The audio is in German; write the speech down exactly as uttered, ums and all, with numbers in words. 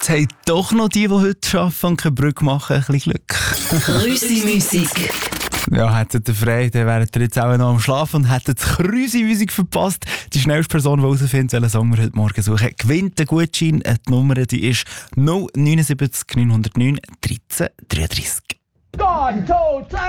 Jetzt haben doch noch die, die heute arbeiten und keine Brücke machen, ein bisschen Glück. Krüsi-Musik. Ja, hättet ihr frei, dann wäret ihr jetzt auch noch am Schlafen und hättet die Krüsi-Musik verpasst. Die schnellste Person, die herausfindet, welchen Song wir heute Morgen suchen, gewinnt den Gutschein. Die Nummer die ist null neun sieben neun null neun dreizehn dreiunddreißig.